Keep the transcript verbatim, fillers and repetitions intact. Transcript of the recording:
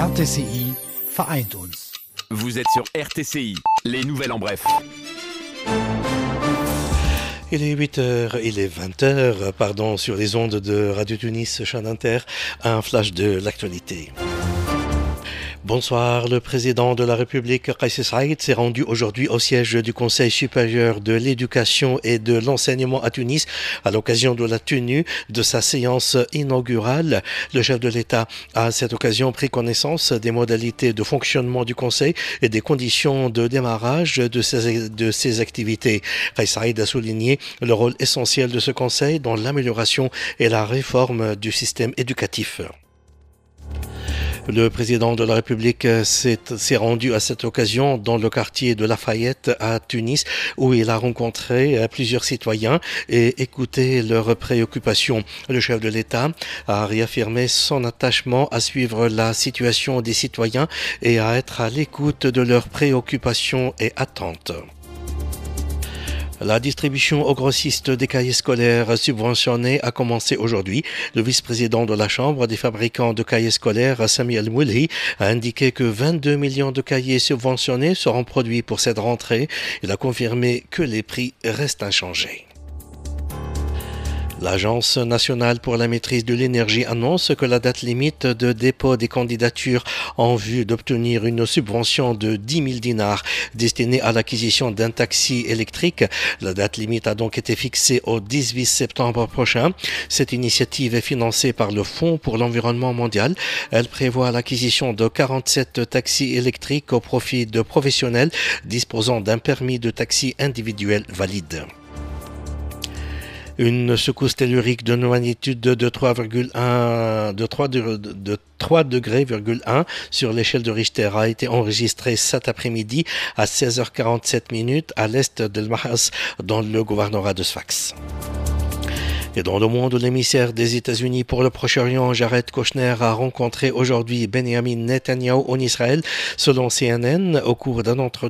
R T C I vereint uns. Vous êtes sur R T C I, les nouvelles en bref. Il est huit heures, il est vingt heures, pardon, sur les ondes de Radio Tunis, Chaîne Inter, un flash de l'actualité. Bonsoir, le président de la République, Kais Saïed, s'est rendu aujourd'hui au siège du Conseil supérieur de l'éducation et de l'enseignement à Tunis à l'occasion de la tenue de sa séance inaugurale. Le chef de l'État a à cette occasion pris connaissance des modalités de fonctionnement du Conseil et des conditions de démarrage de ses, de ses activités. Kais Saïed a souligné le rôle essentiel de ce Conseil dans l'amélioration et la réforme du système éducatif. Le président de la République s'est, s'est rendu à cette occasion dans le quartier de Lafayette à Tunis où il a rencontré plusieurs citoyens et écouté leurs préoccupations. Le chef de l'État a réaffirmé son attachement à suivre la situation des citoyens et à être à l'écoute de leurs préoccupations et attentes. La distribution aux grossistes des cahiers scolaires subventionnés a commencé aujourd'hui. Le vice-président de la Chambre des fabricants de cahiers scolaires, Sami El-Moulhi, a indiqué que vingt-deux millions de cahiers subventionnés seront produits pour cette rentrée. Il a confirmé que les prix restent inchangés. L'Agence nationale pour la maîtrise de l'énergie annonce que la date limite de dépôt des candidatures en vue d'obtenir une subvention de dix mille dinars destinée à l'acquisition d'un taxi électrique. La date limite a donc été fixée au dix-huit septembre prochain. Cette initiative est financée par le Fonds pour l'environnement mondial. Elle prévoit l'acquisition de quarante-sept taxis électriques au profit de professionnels disposant d'un permis de taxi individuel valide. Une secousse tellurique de magnitude de trois virgule un de trois de, de trois degrés virgule un sur l'échelle de Richter a été enregistrée cet après-midi à seize heures quarante-sept minutes à l'est d'El Mahas dans le gouvernorat de Sfax. Et dans le monde, l'émissaire des États-Unis pour le Proche-Orient, Jared Kushner, a rencontré aujourd'hui Benjamin Netanyahu en Israël. Selon C N N, au cours d'un entretien